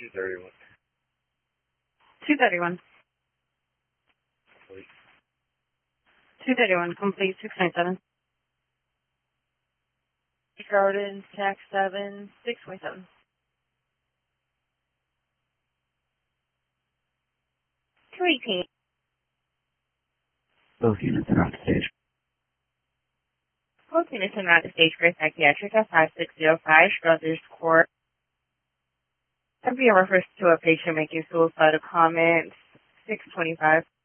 231. 231. Complete. 231, complete, 697. Garden, tax 7, 627. Two eighteen. Both units are on stage. Both units are not at the stage for psychiatric at 5605 Brothers Court. That'd be a reference to a patient making suicidal comments, 625.